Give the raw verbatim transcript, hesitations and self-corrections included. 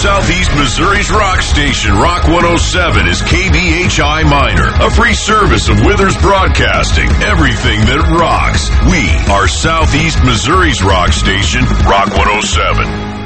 Southeast Missouri's rock station, Rock one oh seven, is K B H I Minor, a free service of Withers Broadcasting. Everything that rocks. We are Southeast Missouri's rock station, Rock one oh seven.